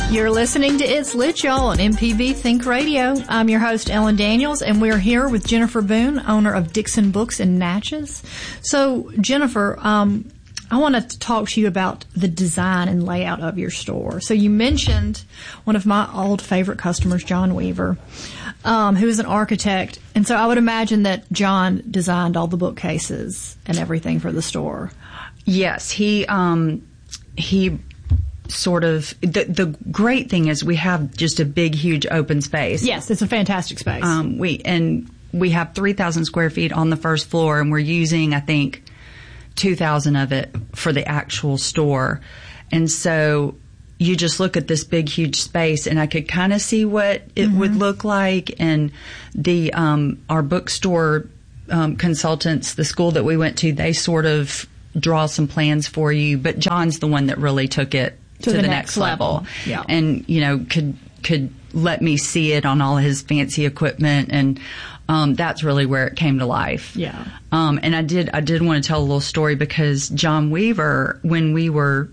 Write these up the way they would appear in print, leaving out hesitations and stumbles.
You're listening to It's Lit, y'all, on MPB Think Radio. I'm your host, Ellen Daniels, and we're here with Jennifer Boone, owner of Dixon Books in Natchez. So, Jennifer, I want to talk to you about the design and layout of your store. So you mentioned one of my old favorite customers, John Weaver, who is an architect. And so I would imagine that John designed all the bookcases and everything for the store. Yes, he sort of, the great thing is we have just a big, huge open space. Yes, it's a fantastic space. We have 3,000 square feet on the first floor, and we're using, I think, 2,000 of it for the actual store. And so you just look at this big, huge space, and I could kind of see what it would look like. And the our bookstore consultants, the school that we went to, they sort of draw some plans for you. But John's the one that really took it to the next level. Yeah. And, you know, could let me see it on all his fancy equipment, and that's really where it came to life. Yeah. And I did want to tell a little story, because John Weaver, when we were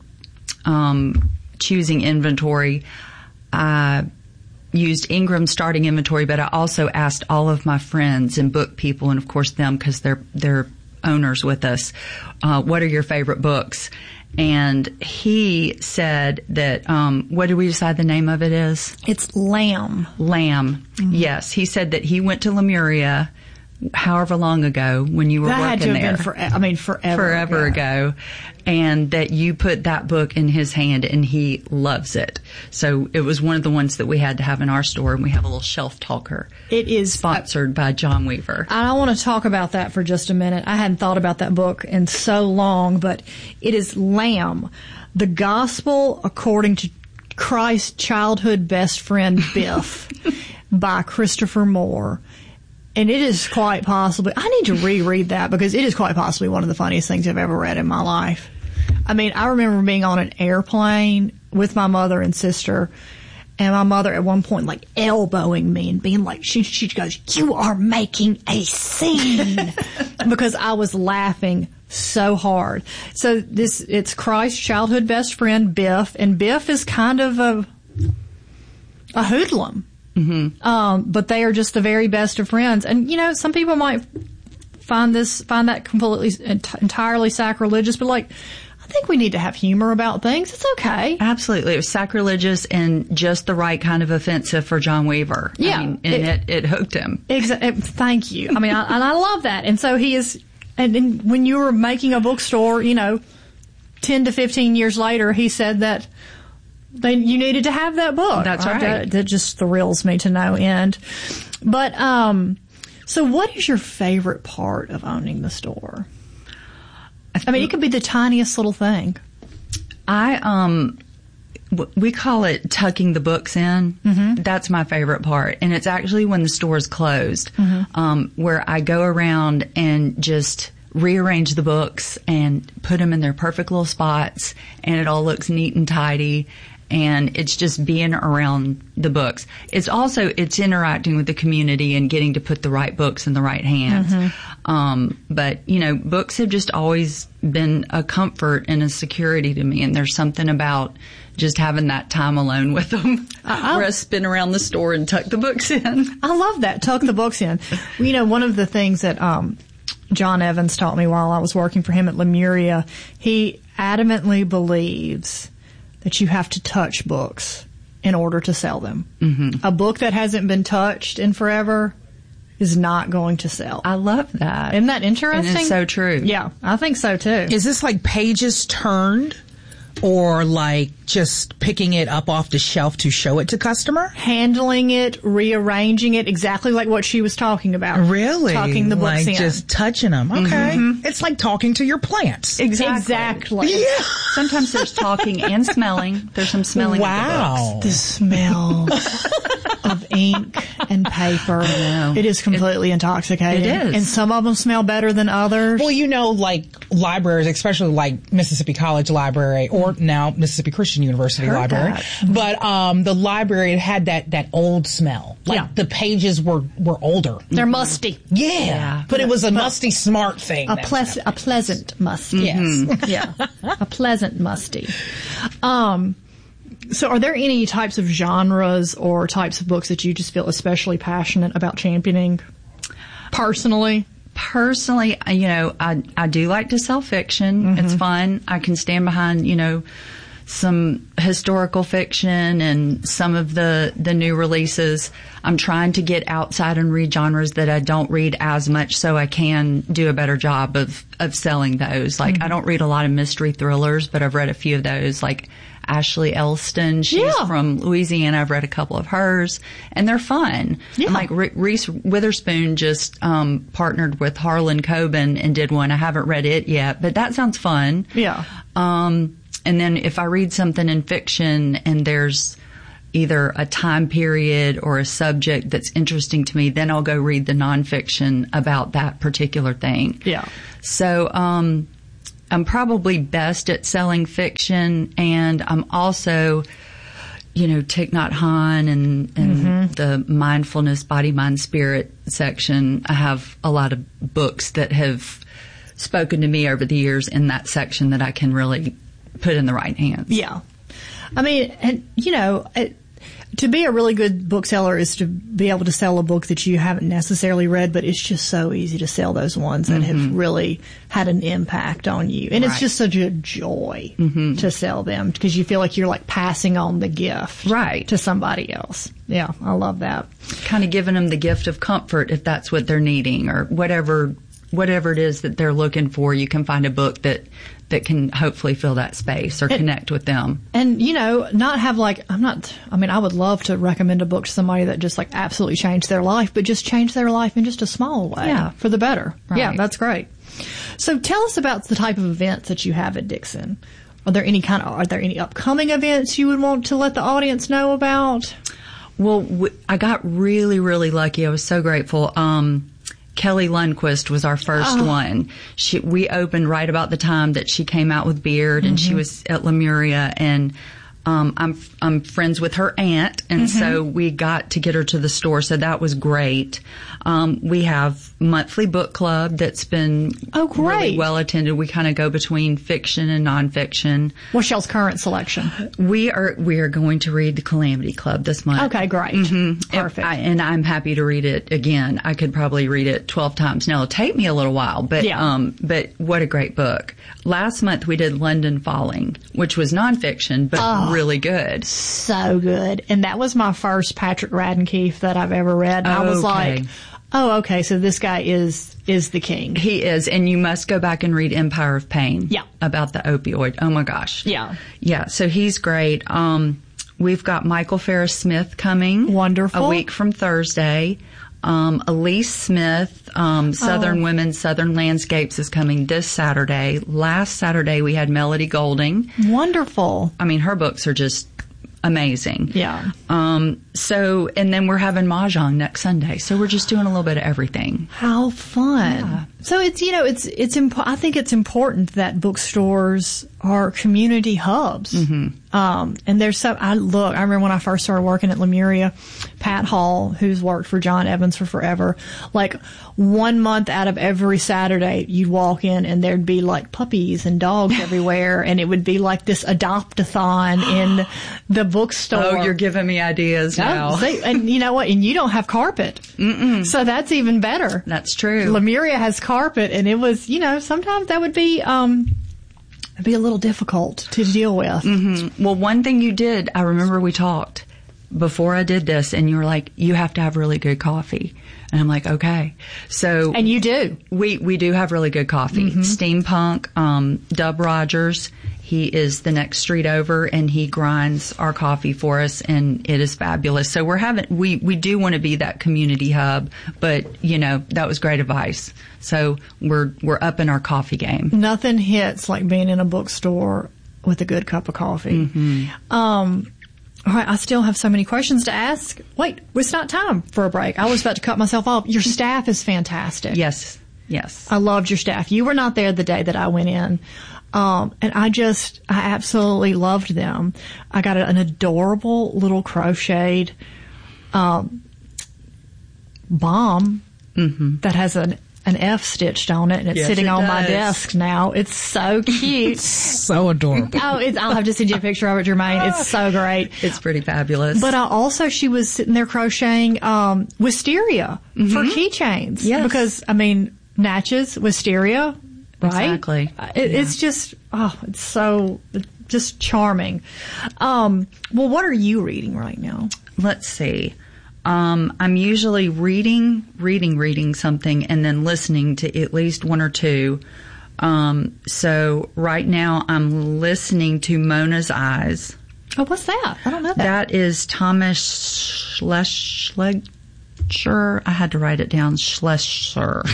choosing inventory, I used Ingram starting inventory, but I also asked all of my friends and book people, and of course them, because they're owners with us, what are your favorite books? And he said that, what did we decide the name of it is? It's Lamb. Lamb. Mm-hmm. Yes. He said that he went to Lemuria however long ago when you were that working had to there. Have been forever ago. And that you put that book in his hand, and he loves it. So it was one of the ones that we had to have in our store, and we have a little shelf talker. It is sponsored by John Weaver. I want to talk about that for just a minute. I hadn't thought about that book in so long, but it is Lamb, the Gospel According to Christ's Childhood Best Friend Biff by Christopher Moore. And it is quite possibly, I need to reread that, because it is quite possibly one of the funniest things I've ever read in my life. I mean, I remember being on an airplane with my mother and sister, and my mother at one point like elbowing me and being like, she goes, "You are making a scene," because I was laughing so hard. So it's Christ's childhood best friend, Biff, and Biff is kind of a hoodlum. Mm-hmm. But they are just the very best of friends. And, you know, some people might find that completely, entirely sacrilegious, but like, I think we need to have humor about things. It's okay. Absolutely. It was sacrilegious and just the right kind of offensive for John Weaver. Yeah. I mean, and it hooked him. Thank you. I mean, I love that. And so he is, and when you were making a bookstore, you know, 10 to 15 years later, he said that you needed to have that book. That's right. That just thrills me to no end. But, so what is your favorite part of owning the store? I mean, it could be the tiniest little thing. We call it tucking the books in. Mm-hmm. That's my favorite part. And it's actually when the store is closed, where I go around and just rearrange the books and put them in their perfect little spots, and it all looks neat and tidy. And it's just being around the books. It's interacting with the community and getting to put the right books in the right hands. Mm-hmm. But, you know, books have just always been a comfort and a security to me. And there's something about just having that time alone with them where I spin around the store and tuck the books in. I love that. Tuck the books in. You know, one of the things that John Evans taught me while I was working for him at Lemuria, he adamantly believes that you have to touch books in order to sell them. Mm-hmm. A book that hasn't been touched in forever is not going to sell. I love that. Isn't that interesting? And it's so true. Yeah, I think so too. Is this like pages turned, or like just picking it up off the shelf to show it to customer? Handling it, rearranging it, exactly like what she was talking about. Really? Tucking the books like in. Just touching them. Okay. Mm-hmm. It's like talking to your plants. Exactly. Yeah. Sometimes there's talking and smelling. There's some smelling of the books. The smell of ink and paper. It is completely intoxicating. It is. And some of them smell better than others. Well, you know, like libraries, especially like Mississippi College Library or now Mississippi Christian University Library. But the library had that old smell. Like the pages were older. They're musty. Yeah. But it was a musty smart thing. A pleasant musty. Yes. Yeah. A pleasant musty. So are there any types of genres or types of books that you just feel especially passionate about championing personally? Personally, I do like to sell fiction. It's fun. I can stand behind, some historical fiction and some of the new releases. I'm trying to get outside and read genres that I don't read as much so I can do a better job of selling those. Like, I don't read a lot of mystery thrillers, but I've read a few of those, like Ashley Elston. She's from Louisiana. I've read a couple of hers, and they're fun. Yeah. And like Reese Witherspoon just partnered with Harlan Coben and did one. I haven't read it yet, but that sounds fun. Yeah. And then if I read something in fiction and there's either a time period or a subject that's interesting to me, then I'll go read the nonfiction about that particular thing. Yeah. So, I'm probably best at selling fiction, and I'm also, Thich Nhat Hanh and the mindfulness, body, mind, spirit section. I have a lot of books that have spoken to me over the years in that section that I can really put in the right hands. Yeah. I mean, and to be a really good bookseller is to be able to sell a book that you haven't necessarily read, but it's just so easy to sell those ones that have really had an impact on you. And it's just such a joy to sell them because you feel like you're like passing on the gift to somebody else. Yeah, I love that. Kind of giving them the gift of comfort if that's what they're needing, or whatever it is that they're looking for. You can find a book that can hopefully fill that space or connect with them. And, not have I would love to recommend a book to somebody that just like absolutely changed their life, but just changed their life in just a small way for the better. Right. Yeah, that's great. So tell us about the type of events that you have at Dixon. Are there any upcoming events you would want to let the audience know about? Well, I got really, really lucky. I was so grateful. Kelly Lundquist was our first one. We opened right about the time that she came out with Beard, and she was at Lemuria, and I'm friends with her aunt, and so we got to get her to the store, so that was great. We have monthly book club that's been really well attended. We kind of go between fiction and nonfiction. What's y'all's current selection? We are going to read the Calamity Club this month. Okay, great. Perfect. And I'm happy to read it again. I could probably read it 12 times. Now, it'll take me a little while, but what a great book. Last month we did London Falling, which was nonfiction, but really good. So good. And that was my first Patrick Radden-Keefe that I've ever read. I was like, oh, okay, so this guy is the king. He is, and you must go back and read Empire of Pain. Yeah. About the opioid. Oh my gosh. Yeah. Yeah, so he's great. We've got Michael Ferris Smith coming. Wonderful. A week from Thursday. Elise Smith, Southern Women, Southern Landscapes is coming this Saturday. Last Saturday we had Melody Golding. Wonderful. I mean, her books are just amazing. Yeah. And then we're having Mahjong next Sunday. So we're just doing a little bit of everything. How fun. Yeah. So I think it's important that bookstores are community hubs. And there's I remember when I first started working at Lemuria, Pat Hall, who's worked for John Evans for forever, like 1 month out of every Saturday, you'd walk in and there'd be like puppies and dogs everywhere, and it would be like this adopt-a-thon in the bookstore. Oh, you're giving me ideas now. And you know what? And you don't have carpet. So that's even better. That's true. Lemuria has carpet, and it was, sometimes that would be, it'd be a little difficult to deal with. Well, one thing you did, I remember we talked before I did this, and you were like, you have to have really good coffee. And I'm like, okay. So. And you do. We do have really good coffee. Steampunk, Dub Rogers. He is the next street over, and he grinds our coffee for us, and it is fabulous. So we do want to be that community hub, but that was great advice. So we're upping our coffee game. Nothing hits like being in a bookstore with a good cup of coffee. All right, I still have so many questions to ask. Wait, it's not time for a break. I was about to cut myself off. Your staff is fantastic. Yes. I loved your staff. You were not there the day that I went in. And I absolutely loved them. I got an adorable little crocheted, bomb that has an an F stitched on it, and it's sitting on my desk now. It's so cute. So adorable. I'll have to send you a picture of it, Jermaine. It's so great. It's pretty fabulous. But she was sitting there crocheting wisteria for keychains. Yes. Because, Natchez, wisteria, right? Exactly. It's just, it's so just charming. Well, what are you reading right now? Let's see. I'm usually reading something and then listening to at least one or two. So right now I'm listening to Mona's Eyes. Oh, what's that? I don't know that. That is Thomas Schlesinger. I had to write it down. Schlesinger.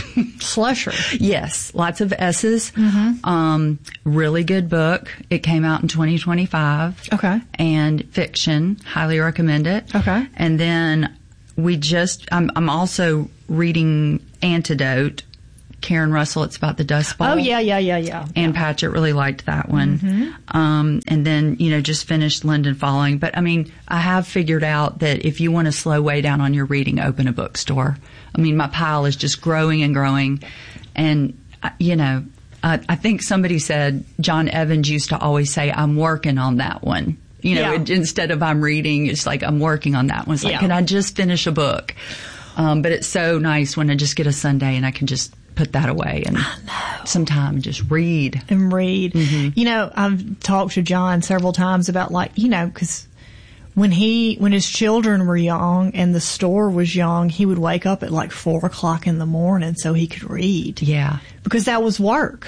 Yes. Lots of S's. Really good book. It came out in 2025. Okay. And fiction. Highly recommend it. Okay. And then I'm also reading Antidote. Karen Russell, it's about the Dust Bowl. Oh, yeah. Ann Patchett really liked that one. And then, just finished Linden Falling. But, I have figured out that if you want to slow way down on your reading, open a bookstore. My pile is just growing and growing. And, I think somebody said, John Evans used to always say, I'm working on that one. Instead of I'm reading, it's like I'm working on that one. It's like, can I just finish a book? But it's so nice when I just get a Sunday and I can just put that away and some time and just read. I've talked to John several times about because when his children were young and the store was young, he would wake up at 4:00 in the morning so he could read. Yeah. Because that was work.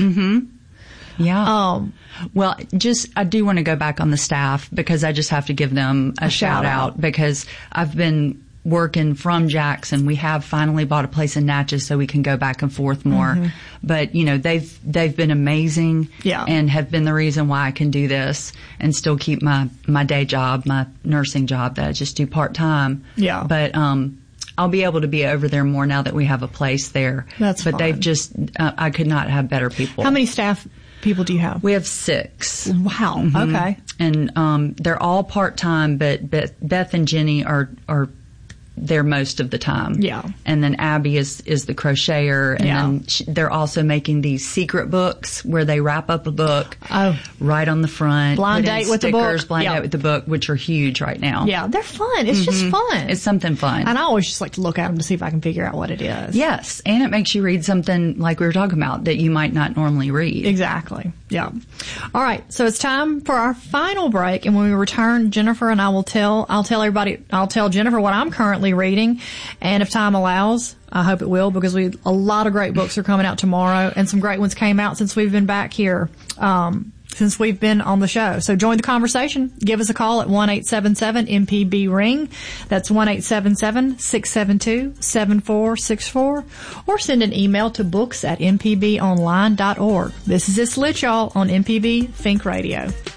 Yeah. Well, I do want to go back on the staff because I just have to give them a shout out because I've been working from Jackson. We have finally bought a place in Natchez so we can go back and forth more. But, they've been amazing and have been the reason why I can do this and still keep my day job, my nursing job that I just do part-time. Yeah. But, I'll be able to be over there more now that we have a place there. But fun. They've just, I could not have better people. How many staff people do you have? We have 6. Wow. Okay. And, they're all part-time, but Beth and Jenny are there most of the time. Yeah. And then Abby is the crocheter. And then they're also making these secret books where they wrap up a book right on the front. Blind date with the book. Blind date with the book, which are huge right now. Yeah, they're fun. It's just fun. It's something fun. And I always just like to look at them to see if I can figure out what it is. Yes. And it makes you read something like we were talking about that you might not normally read. Exactly. Yeah. All right. So it's time for our final break. And when we return, Jennifer and I'll tell Jennifer what I'm currently reading, and if time allows, I hope it will, because a lot of great books are coming out tomorrow, and some great ones came out since we've been back here, since we've been on the show. So join the conversation. Give us a call at 1-877-MPB-RING. That's 1-877-672-7464, or send an email to books@mpbonline.org. This is It's Lit, y'all, on MPB Think Radio.